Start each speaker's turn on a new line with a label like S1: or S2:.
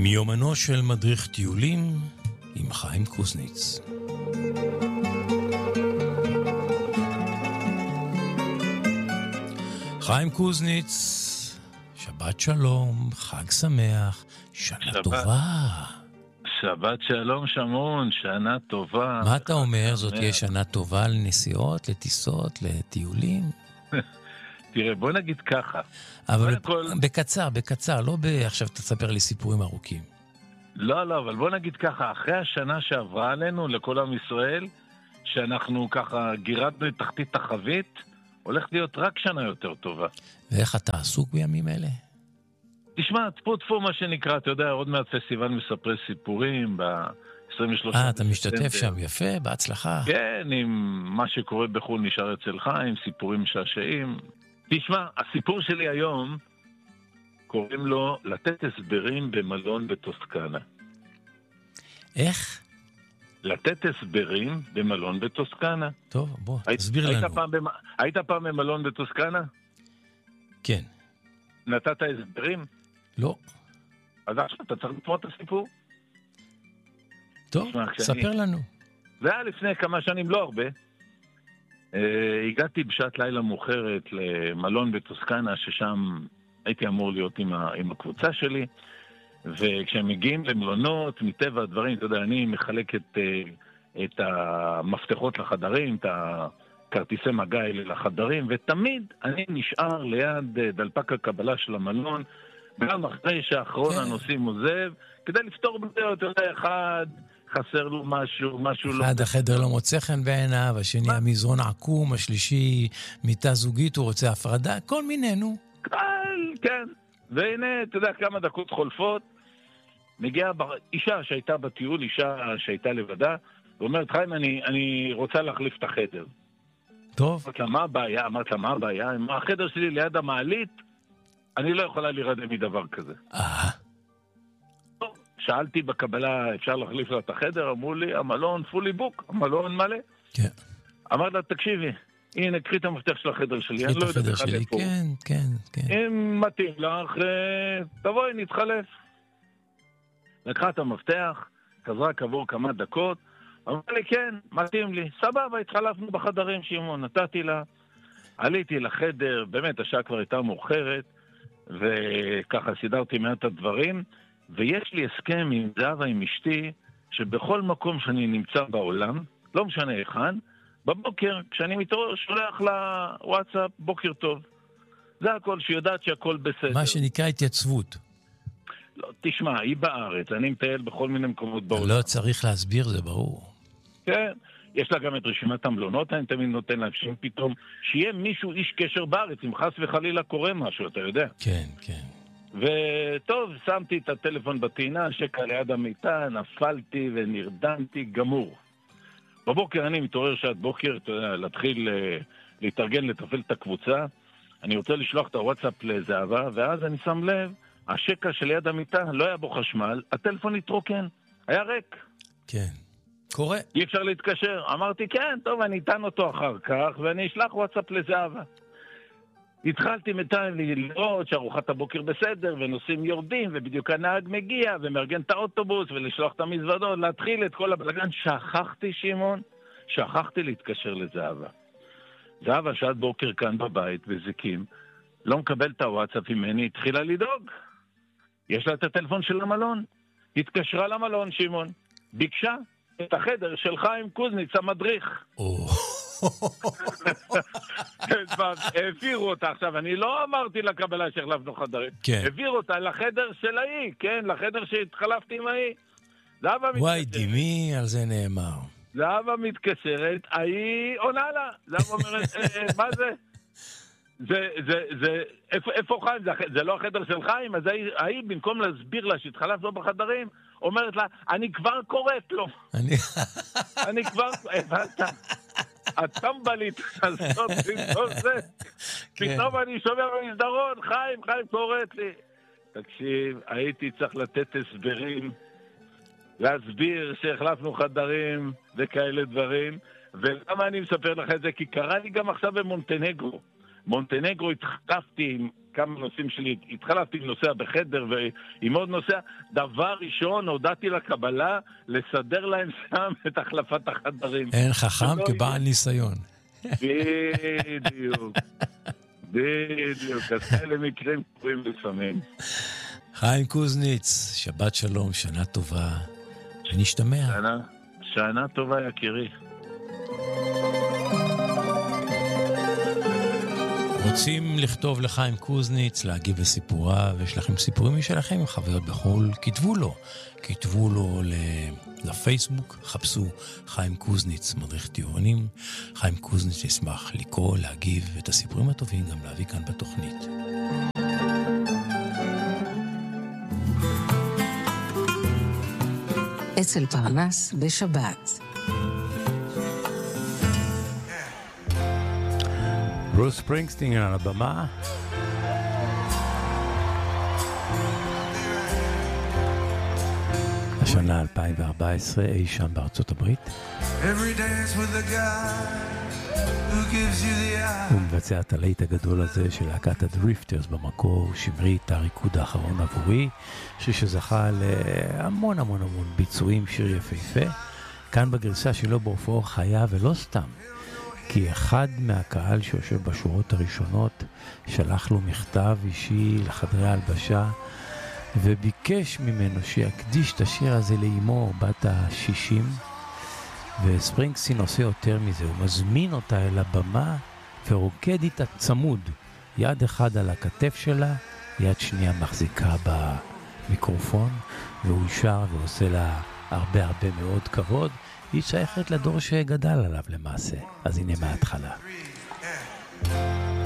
S1: מיומנו של מדריך טיולים עם חיים קוזניץ. חיים קוזניץ, שבת שלום, חג שמח, שנה טובה.
S2: שבת שלום שמון, שנה טובה.
S1: מה אתה אומר? זאת תהיה שנה טובה לנסיעות, לטיסות, לטיולים?
S2: תראה, בוא נגיד ככה.
S1: אבל בקצר, לא עכשיו תספר לי סיפורים ארוכים.
S2: לא, אבל בוא נגיד ככה, אחרי השנה שעברה עלינו, לכל עם ישראל, שאנחנו ככה גירדנו את תחתית החבית, הולכת להיות רק שנה יותר טובה.
S1: ואיך אתה עסוק בימים אלה?
S2: תשמע, טפו מה שנקרא, אתה יודע, עוד מעט פסטיבל מספרי סיפורים, ב-23...
S1: אתה משתתף שם, יפה, בהצלחה.
S2: כן, עם מה שקורה בחול נשאר אצלך, עם סיפורים משעשעים. תשמע, הסיפור שלי היום, קוראים לו לתת הסברים במלון בטוסקנה.
S1: איך?
S2: לתת הסברים במלון בטוסקנה.
S1: טוב, בוא, תסביר לנו.
S2: היית פעם במלון בטוסקנה?
S1: כן.
S2: נתת הסברים?
S1: לא.
S2: אז עכשיו אתה צריך לתמות את הסיפור.
S1: טוב, ספר לנו.
S2: זה היה לפני כמה שנים, לא הרבה. הגעתי בשעת לילה מאוחרת למלון בטוסקנה, ששם הייתי אמור להיות עם הקבוצה שלי, וכשהם מגיעים למלונות, מטבע הדברים, אתה יודע, אני מחלק את המפתחות לחדרים, את הכרטיסי מגע האלה לחדרים, ותמיד אני נשאר ליד דלפק הקבלה של המלון, גם אחרי שאחרון הנוסעים עוזב, כדי לפתור בזה, אתה יודע, אחד חסר לו משהו לא...
S1: אחד החדר לא מוצא חן בעיניו, השני המזרון עקום, השלישי מיטה זוגית, הוא רוצה הפרדה, כל מיני, נו.
S2: כן, והנה, אתה יודע, כמה דקות חולפות, מגיעה אישה שהייתה בטיול, אישה שהייתה לבדה, ואומרת, חיים, אני רוצה להחליף את החדר.
S1: טוב.
S2: אמרת לה, מה הבעיה? החדר שלי ליד המעלית, אני לא יכולה להירדם מדבר כזה. שאלתי בקבלה, אפשר להחליף לה את החדר? אמרו לי, המלון פולי בוק, המלון מלא.
S1: כן.
S2: אמרת לה, תקשיבי, הנה, קחי את המפתח של החדר שלי.
S1: קחי את החדר שלי, כן.
S2: אם מתאים לך, תבואי, נתחלף. לקחה את המפתח, חזרה כעבור כמה דקות, אמרה לי, כן, מתאים לי. סבבה, התחלפנו בחדרים, שמעון, נתתי לה. עליתי לחדר, באמת, השעה כבר הייתה מאוחרת, וככה סידרתי מעט הדברים, ויש לי הסכם עם זהבה, עם אשתי, שבכל מקום שאני נמצא בעולם, לא משנה היכן, בבוקר, כשאני מתעורר, שולח לה וואטסאפ, בוקר טוב. זה הכל, שיודעת שהכל בסדר.
S1: מה שנקרא התייצבות.
S2: לא, תשמע, היא בארץ, אני מטייל בכל מיני מקומות בעולם.
S1: לא צריך להסביר, זה ברור.
S2: כן, יש לה גם את רשימת המלונות, אני תמיד נותן לה שם פתאום, שיהיה מישהו איש קשר בארץ, אם חס וחלילה קורה משהו, אתה יודע.
S1: כן.
S2: וטוב, שמתי את הטלפון בטעינה, שקע ליד המיטה, נפלתי ונרדמתי גמור. בבוקר אני מתעורר שעת בוקר, אתה יודע, להתחיל להתארגן, לתפעל את הקבוצה. אני רוצה לשלוח את הוואטסאפ לזהבה, ואז אני שם לב, השקע שליד המיטה לא היה בו חשמל, הטלפון התרוקן, היה ריק.
S1: כן, קורה.
S2: אי אפשר להתקשר. אמרתי, כן, טוב, אני אתן אותו אחר כך, ואני אשלח וואטסאפ לזהבה. התחלתי מתי לראות שארוחת הבוקר בסדר, ונוסעים יורדים, ובדיוק הנהג מגיע, ומארגן את האוטובוס, ולשלוח את המזוודות, להתחיל את כל הבלגן. שכחתי, שמעון, להתקשר לזהבה. זהבה שעת בוקר כאן בבית, בזיקים, לא מקבל את הוואטסאפ ממני, התחילה לדאוג. יש לה את הטלפון של המלון. התקשרה למלון, שמעון. ביקשה את החדר של חיים קוזניץ, המדריך. העבירו אותה עכשיו, אני לא אמרתי לקבלה שהחלפנו חדרים. העבירו אותה לחדר של ההיא, כן, לחדר שהתחלפתי עם ההיא.
S1: וואי, דימי, על זה נאמר.
S2: זהבה מתקשרת, ההיא עונה לה. זהבה אומרת, מה זה? איפה חיים? זה לא החדר של חיים? אז ההיא, במקום להסביר לה שהתחלפנו בחדרים, אומרת לה, אני כבר קוראת לו. אני כבר, הבנת? הטמבלית הזאת, פתאום אני שומע במסדרון, חיים קוראת לי. תקשיב, הייתי צריך לתת הסברים, להסביר שהחלפנו חדרים וכאלה דברים, ולמה אני מספר לך את זה? כי קרה לי גם עכשיו במונטנגרו. מונטנגרו התחלפתי עם כמה נושאים שלי, התחלפתי נוסע בחדר ועם עוד נוסע, דבר ראשון, הודעתי לקבלה לסדר להם שם את החלפת החדרים.
S1: אין חכם כבעל ניסיון.
S2: בדיוק, אז כאלה מקרים קורים לפעמים.
S1: חיים קוזניץ, שבת שלום, שנה טובה, ונשתמע.
S2: שנה טובה יקירי.
S1: רוצים לכתוב לחיים קוזניץ, להגיב לסיפורה, ויש לכם סיפורים משלכם, חוויות בחול, כתבו לו לפייסבוק, חפשו חיים קוזניץ, מדריך טיורנים. חיים קוזניץ ישמח לקרוא, להגיב, את הסיפורים הטובים גם להביא כאן בתוכנית.
S3: אצל פרנס בשבת.
S1: ברוס ספרינגסטין על הבמה. השנה 2014, אי שם בארצות הברית. הוא מבצע את הלהיט הגדול הזה של להקת הדריפטרס במקור, שמרית הריקוד האחרון עבורי, שזכה להמון המון המון ביצועים, שיר יפהפה. כאן בגרסה שלו בהופעה חיה ולא סתם. כי אחד מהקהל שיושב בשורות הראשונות שלח לו מכתב אישי לחדרי ההלבשה וביקש ממנו שיקדיש את השיר הזה לאמו בת ה-60, וספרינגסטין עושה יותר מזה, הוא מזמין אותה אל הבמה ורוקד איתה צמוד, יד אחד על הכתף שלה, יד שנייה מחזיקה במיקרופון, והוא שר ועושה לה הרבה הרבה מאוד כבוד. היא שייכת לדור שגדל עליו למעשה. אז הנה מההתחלה.